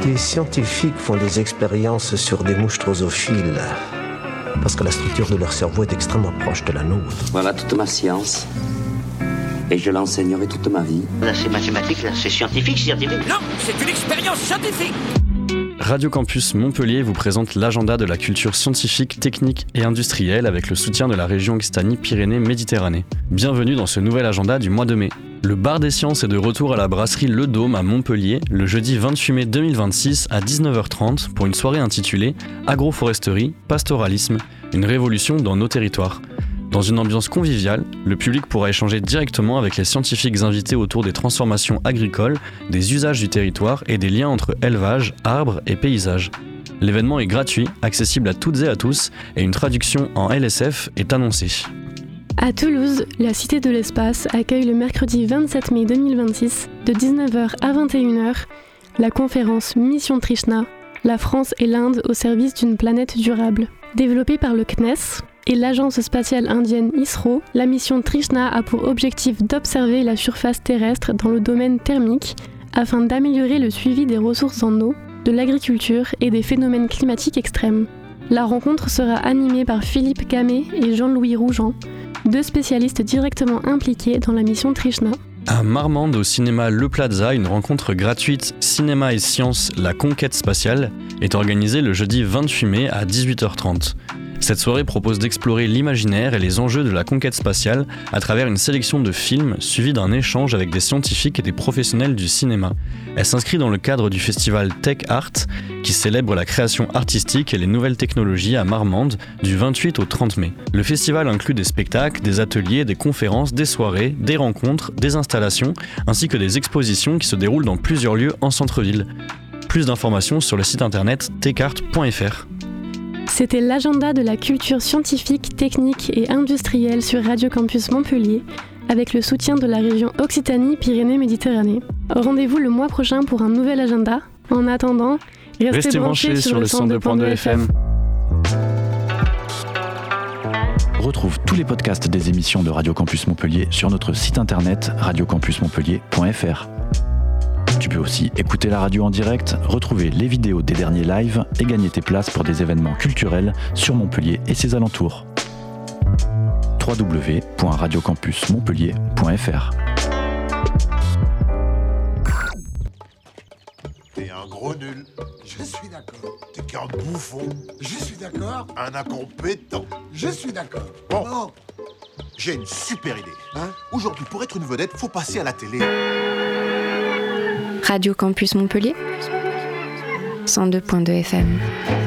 Des scientifiques font des expériences sur des mouches drosophiles parce que la structure de leur cerveau est extrêmement proche de la nôtre. Voilà toute ma science. Et je l'enseignerai toute ma vie. Là, c'est mathématique, là, c'est scientifique. Non, c'est une expérience scientifique. Radio Campus Montpellier vous présente l'agenda de la culture scientifique, technique et industrielle avec le soutien de la région Occitanie-Pyrénées-Méditerranée. Bienvenue dans ce nouvel agenda du mois de mai. Le bar des sciences est de retour à la brasserie Le Dôme à Montpellier le jeudi 28 mai 2026 à 19h30 pour une soirée intitulée Agroforesterie, pastoralisme, une révolution dans nos territoires. Dans une ambiance conviviale, le public pourra échanger directement avec les scientifiques invités autour des transformations agricoles, des usages du territoire et des liens entre élevage, arbres et paysages. L'événement est gratuit, accessible à toutes et à tous, et une traduction en LSF est annoncée. À Toulouse, la Cité de l'Espace accueille le mercredi 27 mai 2026, de 19h à 21h, la conférence Mission Trishna, la France et l'Inde au service d'une planète durable. Développée par le CNES et l'agence spatiale indienne ISRO, la mission Trishna a pour objectif d'observer la surface terrestre dans le domaine thermique afin d'améliorer le suivi des ressources en eau, de l'agriculture et des phénomènes climatiques extrêmes. La rencontre sera animée par Philippe Camet et Jean-Louis Rougeant, deux spécialistes directement impliqués dans la mission Trishna. À Marmande, au cinéma Le Plaza, une rencontre gratuite Cinéma et Sciences, la conquête spatiale, est organisée le jeudi 28 mai à 18h30. Cette soirée propose d'explorer l'imaginaire et les enjeux de la conquête spatiale à travers une sélection de films suivie d'un échange avec des scientifiques et des professionnels du cinéma. Elle s'inscrit dans le cadre du festival Tech Art qui célèbre la création artistique et les nouvelles technologies à Marmande du 28 au 30 mai. Le festival inclut des spectacles, des ateliers, des conférences, des soirées, des rencontres, des installations ainsi que des expositions qui se déroulent dans plusieurs lieux en centre-ville. Plus d'informations sur le site internet techart.fr. C'était l'agenda de la culture scientifique, technique et industrielle sur Radio Campus Montpellier, avec le soutien de la région Occitanie-Pyrénées-Méditerranée. Rendez-vous le mois prochain pour un nouvel agenda. En attendant, restez branchés sur le 102.2 FM. Retrouve tous les podcasts des émissions de Radio Campus Montpellier sur notre site internet radiocampusmontpellier.fr. Tu peux aussi écouter la radio en direct, retrouver les vidéos des derniers lives et gagner tes places pour des événements culturels sur Montpellier et ses alentours. www.radiocampusmontpellier.fr. T'es un gros nul. Je suis d'accord. T'es qu'un bouffon. Je suis d'accord. Un incompétent. Je suis d'accord. Bon, j'ai une super idée. Aujourd'hui, pour être une vedette, faut passer à la télé. Radio Campus Montpellier 102.2 FM.